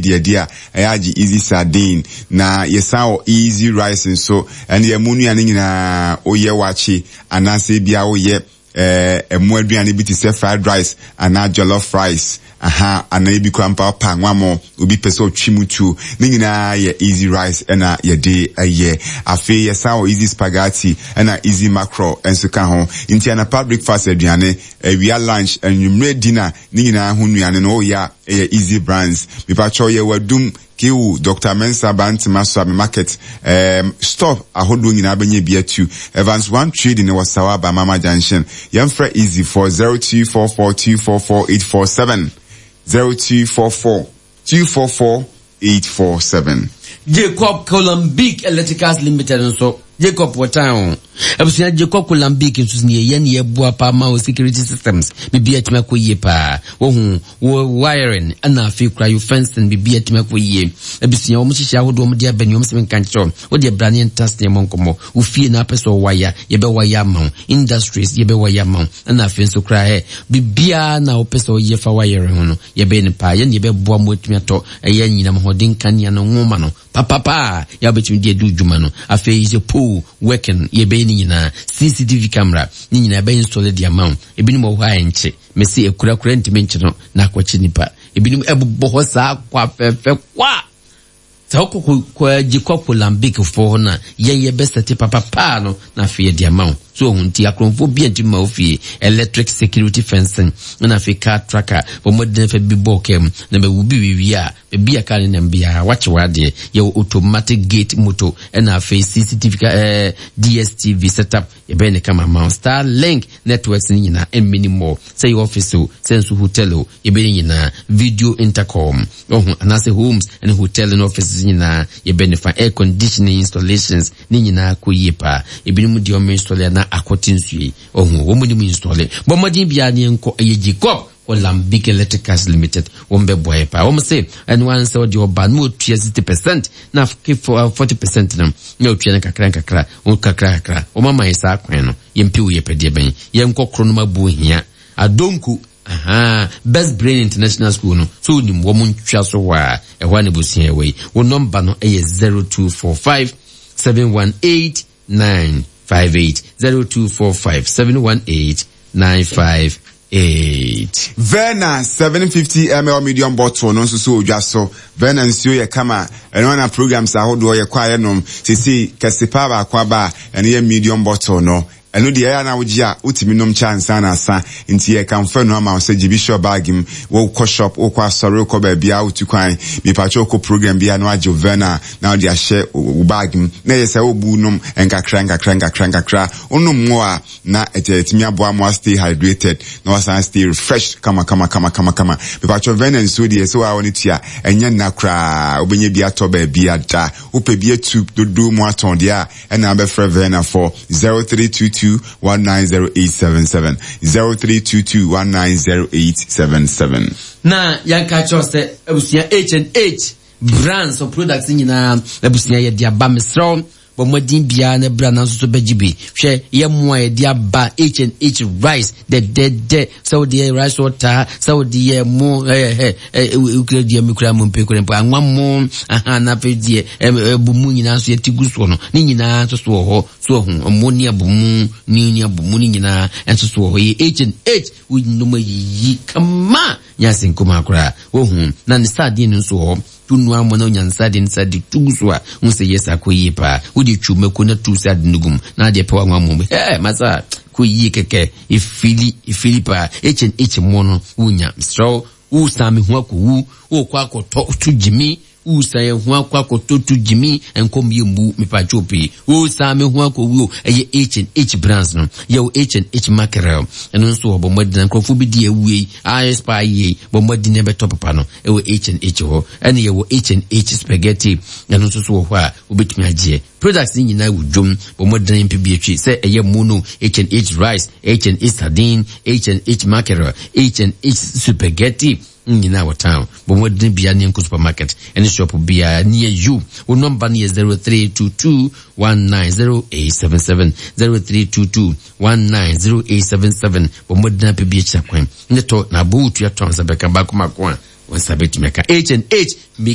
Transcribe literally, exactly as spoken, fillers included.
dia dia ayaji easy sardine na yesa easy rice nso ene ye munu ane nyina oye wachi anase bia oye eh emu aduane bi ti se fried rice ana jollof rice aha ana ebi kwampa pa nwamo obi pese otwimutu ne nyina ye easy rice ena ye de aye afi yesa o easy spaghetti ena easy mackerel enso ka ho nti ana public fast aduane awia lunch enwumre dinner ne nyina ho nuane no ya easy brands bi pa cho ye wadum Kiu Doctor Mensa Bantima Swami Market um stop ahodo nyina benye bia tu Evans one trading was Sawaba Mama Junction Yamfra easy for zero two four four two four four eight four seven zero two four four two four four eight four seven Jacob Columbic Electricals Limited so Jacob Watown Abusia Jacob Columbic nso ne ye ne boa pa ma security systems bibia tima ko yie pa wo hu wiring ana afi kra you fencing bibia tima ko yie abusia wo mhihia hodo mo dia bani wo msem kancho wo dia brane entast ne monkomo wo fie na peso waya ye be waya ma industries ye be waya ma ana afi nso kra he bibia na wo peso ye fa wiring no ye be ne pa ye ne be boa mo tima to ye nyina mo hodin kania no ngoma no papa pa ya betimi dia du djuma no afi is a pool working ye be ni nyina C C T V camera ni nyina be install the amount ebinim wo ha enche mesi ekura kura ntime no na kwachi nipa ebinim ebobo ho saa kwa fefe kwa Tauko kwa jikopo lambiki fo na yeye besete papa pa no na fie di amount so hunti akromfo bi antima ofie electric security fencing na fe car tracker bo modern fe bibo kem na be wubi wiwia be bia kan na bia wache wade ye automatic gate motor na fe C C T V eh, D S T V setup ye be ne kama mount Starlink networks ni nyina en minimo say office sense hotel ye be nyina video intercom ohun anase homes and hotel and offices nyina ye benefit air conditioning installations ni nyina ko yepa ebinim di o install na akotinsui ohun wo mu ni install bo modin bia ne nko Jacob Olympic Electricals Limited wombe boy pa wom say and one say di oba no tua sixty percent na forty percent na na otua na kakra kakra o kakra kakra o mama isa kwan no yempi wo yepede ben yenko krono mabu hia adonku aha Best Brain International School no so ni mo mun twa so wa e hwa ne bosia we wo number no e zero two four five seven one eight nine five eight zero two four five seven one eight nine five eight. Verna seven fifty milliliters medium bottle no so so odwa so Verna nsuo ye kama eno na programs ahodo ye kwaye nom sisi kasipa ba kwa ba eno ye medium bottle no eno de ya na wogia utimi nom chance na asa nti ye kan fa no ama so gibisho bagim wo ko shop wo kwa soro ko ba bia utukwan mi pacho ko program bia no ajo Verna na de ahye bagim na ye se obu nom enkakra enkakra enkakra enkakra onum mo a na etimi aboa mo stay hydrated na wasa stay refreshed kama kama kama kama kama mi pacho Verna nso de so a woni tia enya na kra obenye bia to ba bia da upe bia tube dodo mo aton dia e na be free Verna for zero three two two one nine zero eight seven seven zero three two two one nine zero eight seven seven. Na yanka chose abusia H and H brands of products nyina abusia ye dia ba mesro bo modin bia na bra na so begibi hwe ye moa ye dia ba H and H rice the the the so the rice water so the mo eh eh ukre dia mikura mo mpekure mpa anwa mo aha na pe die bu mu nyina so ye tiguso no ni nyina so so ho so hu ammonia bu mu ni ni bu mu ni nyina enso so ho ye H and H wi no ma yi kama nyasin kuma akura wo hu na ni sadi ni so ho tunu amona nyansade nsade tuguswa unse yesa ko yipa udi twumeko na tusade nugum na de pewa nwamu eh masa ko yi keke ifili ifilipa H and H mono unya so u sami ho akowu o kwa akoto tujimi u saye ho akoto tujimi enkom yembu mipachopi u sami ho akowu eye H and H brands no ye H and H mackerel eno so obo modina krofo bi die wi ispa ye bo modina be top papa no e H and H ho ene ye H and H spaghetti eno so so ho a obetumi agye products ni nyina wudwom bo modina mpibetwi se eye mono H and H rice H and H sardine H and H mackerel H and H spaghetti in our town, but what didn't be a supermarket and shop will be near you. Our number is zero three two two one nine zero eight seven seven zero three two two one nine zero eight seven seven. But what didn't be a chapquin. Neto Nabu to your towns, a back and back, H and H